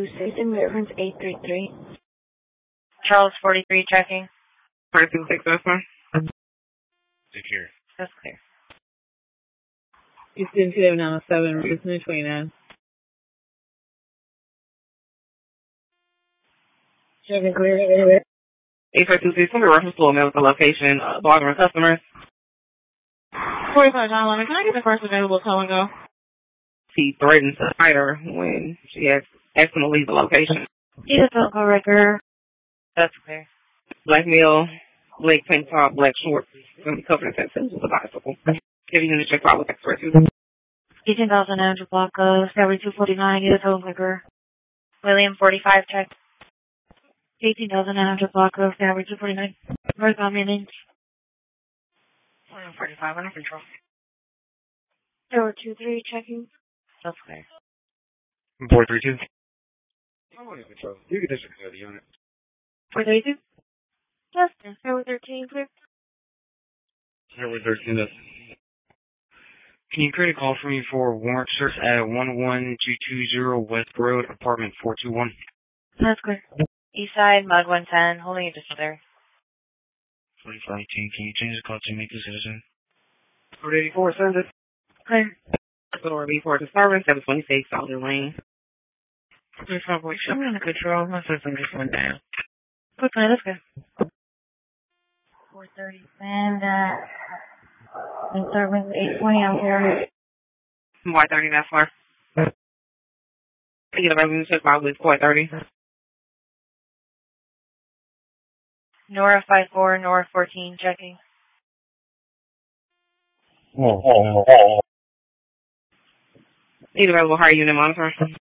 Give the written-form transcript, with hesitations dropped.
426 and reference 833. Charles 43 checking. 426, that's fine. Secure. That's clear. Houston 2907, Houston 29. Checking clear. 8426, send a reference to a medical location, bothering customers. 45 911, can I get the first available tow and go? She threatened to fight her when she asked him to leave the location. Need a phone call record. That's clear. Black male, black tank top, black shorts. Going to be covered in tattoos with a bicycle. Give you the check out with expert too. 18,900 block of Discovery 249, need a phone record. William 45 check. 18,900 block of Discovery 249. Where's my name? William 45, under control. 023 checking. That's clear. 432. I'm under control. You can disregard the unit. 432? Justin, 013 clear. Airway 13, that's... Can you create a call for me for warrant search at 11220 West Road, apartment 421? That's clear. Eastside, Mud 110, holding a distance there. 4518, can you change the call to make a citizen? 484, send it. Clear. Door before disturbance, 726, Soldier Lane. I'm under control. My system just went down. Okay, that's good. 430 and disturbance 820 out here. Why 30 that far? I get a revenue check by with 430. Nora 54, Nora 14 checking. Need available higher unit monitor.